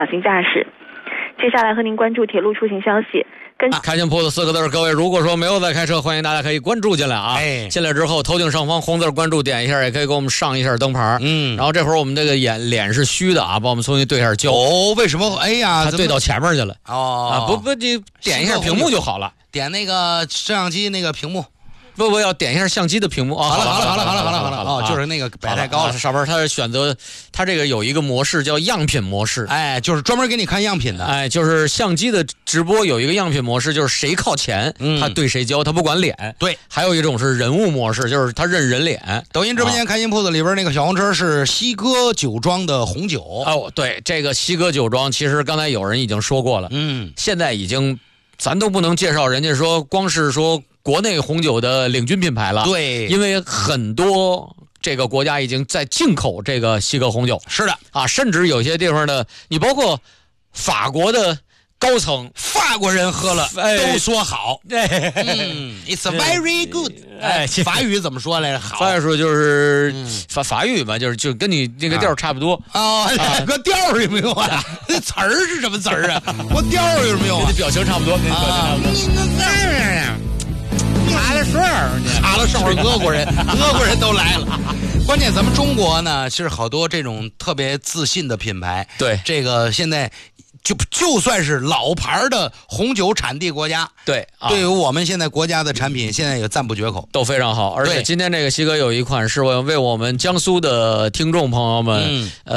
小心驾驶。接下来和您关注铁路出行消息。 开心铺子4个字，各位如果说没有在开车，欢迎大家可以关注进来啊。进来之后头顶上方红字关注点一下，也可以给我们上一下灯牌。然后这会儿我们这个脸是虚的啊，帮我们重新对一下焦。 为什么？哎呀， 他对到前面去了。不，你点一下屏幕就好了。 点那个摄像机那个屏幕。 不要点一下相机的屏幕啊！ 好了，就是那个摆太高了。 上边他选择，他这个有一个模式叫样品模式， 就是专门给你看样品的， 就是相机的直播有一个样品模式，就是谁靠前，他对谁焦，他不管脸。 对， 还有一种是人物模式，就是他认人脸。 抖音直播间开心铺子里边那个小红车是西哥酒庄的红酒。 对，这个西哥酒庄，其实刚才有人已经说过了，现在已经咱都不能介绍人家说光是说国内红酒的领军品牌了。 对， 因为很多这个国家已经在进口这个西哥红酒。 是的啊，甚至有些地方的，你包括法国的高层， 法国人喝了都说好。It's very good。法语怎么说来着？好， 法语说就是法语嘛，就跟你那个调差不多。 两个调有没有啊？那词儿是什么词儿啊？我调有没有啊？ 表情差不多，跟你表情差不多。 哈了事儿，俄国人都来了。关键咱们中国呢，是好多这种特别自信的品牌。 对， 这个现在就算是老牌的红酒产地国家，对于我们现在国家的产品，现在也赞不绝口， 都非常好。而且今天这个西哥有一款是为我们江苏的听众朋友们，